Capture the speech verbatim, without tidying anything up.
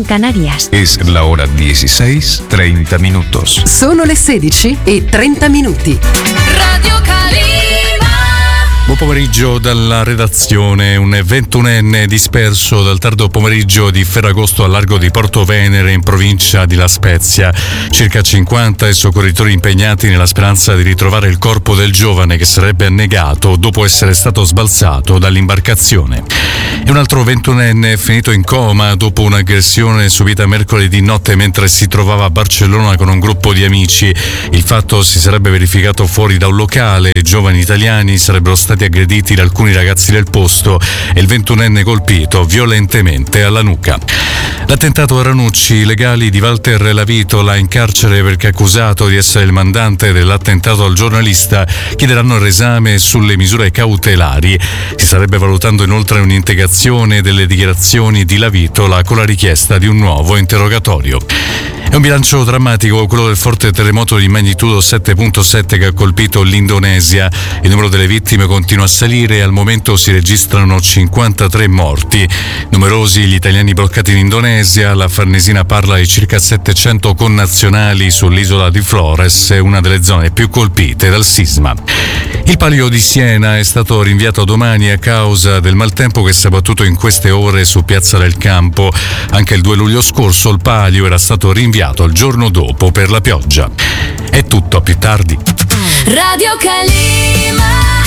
en Canarias. Es la hora dieciséis treinta minutos. Sono le sedici e trenta minuti. Radio Calima. Buon pomeriggio dalla redazione. Un ventunenne disperso dal tardo pomeriggio di Ferragosto al largo di Porto Venere in provincia di La Spezia. Circa cinquanta i soccorritori impegnati nella speranza di ritrovare il corpo del giovane che sarebbe annegato dopo essere stato sbalzato dall'imbarcazione. E un altro ventunenne è finito in coma dopo un'aggressione subita mercoledì notte mentre si trovava a Barcellona con un gruppo di amici. Il fatto si sarebbe verificato fuori da un locale. Giovani italiani sarebbero stati aggrediti da alcuni ragazzi del posto e il ventunenne colpito violentemente alla nuca. L'attentato a Ranucci, i legali di Walter Lavitola in carcere perché accusato di essere il mandante dell'attentato al giornalista, chiederanno il resame sulle misure cautelari. Si sarebbe valutando inoltre un'integrazione delle dichiarazioni di Lavitola con la richiesta di un nuovo interrogatorio. È un bilancio drammatico quello del forte terremoto di magnitudo sette virgola sette che ha colpito l'Indonesia. Il numero delle vittime continua a salire e al momento si registrano cinquantatré morti. Numerosi gli italiani bloccati in Indonesia. La Farnesina parla di circa settecento connazionali sull'isola di Flores, una delle zone più colpite dal sisma. Il Palio di Siena è stato rinviato a domani a causa del maltempo che si è abbattuto in queste ore su Piazza del Campo. Anche il due luglio scorso il Palio era stato rinviato il giorno dopo per la pioggia. È tutto, a più tardi. Radio Calima.